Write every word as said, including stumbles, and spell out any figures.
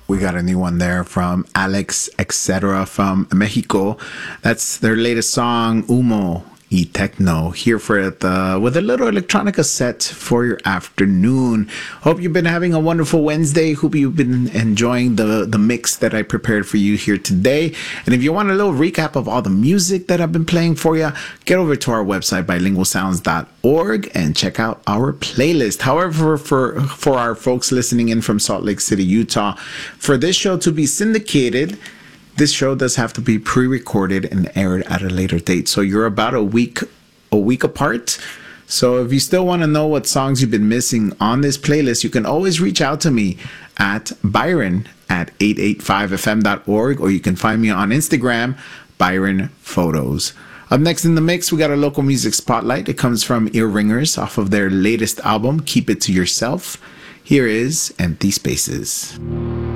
We got a new one there from Alex, et cetera from Mexico. That's their latest song, Humo y Techno, here for it uh, with a little electronica set for your afternoon. Hope you've been having a wonderful Wednesday. Hope you've been enjoying the, the mix that I prepared for you here today. And if you want a little recap of all the music that I've been playing for you, get over to our website, bilingual sounds dot org, and check out our playlist. However, for, for our folks listening in from Salt Lake City, Utah, for this show to be syndicated, this show does have to be pre-recorded and aired at a later date. So you're about a week a week apart. So if you still want to know what songs you've been missing on this playlist, you can always reach out to me at Byron at eight eight five f m dot org, or you can find me on Instagram, Byron Photos. Up next in the mix, we got a local music spotlight. It comes from Ear Ringers off of their latest album, Keep It To Yourself. Here is Empty Spaces.